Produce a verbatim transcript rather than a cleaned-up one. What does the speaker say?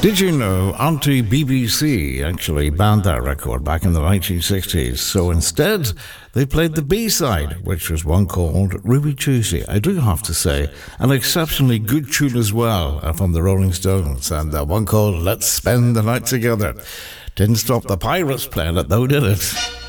Did you know Auntie B B C actually banned that record back in the nineteen sixties? So instead, they played the B-side, which was one called Ruby Tuesday. I do have to say, an exceptionally good tune as well uh, from the Rolling Stones, and uh, one called Let's Spend the Night Together. Didn't stop the Pirates playing it though, did it?